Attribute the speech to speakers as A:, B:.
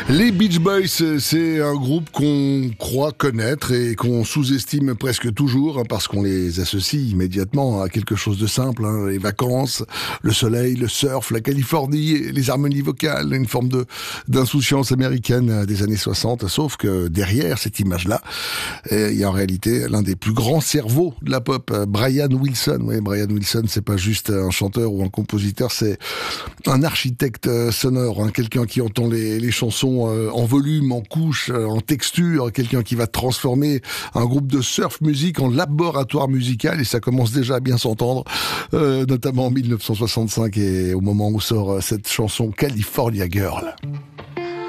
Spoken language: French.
A: Les Beach Boys, c'est un groupe qu'on croit connaître et qu'on sous-estime presque toujours, parce qu'on les associe immédiatement à quelque chose de simple, les vacances, le soleil, le surf, la Californie, les harmonies vocales, une forme d'insouciance américaine des années 60, sauf que derrière cette image-là, il y a en réalité l'un des plus grands cerveaux de la pop, Brian Wilson. Oui, Brian Wilson, c'est pas juste un chanteur ou un compositeur, c'est un architecte sonore, quelqu'un qui entend les chansons en volume, en couche, en texture, quelqu'un qui va transformer un groupe de surf music en laboratoire musical, et ça commence déjà à bien s'entendre, notamment en 1965 et au moment où sort cette chanson California Girl.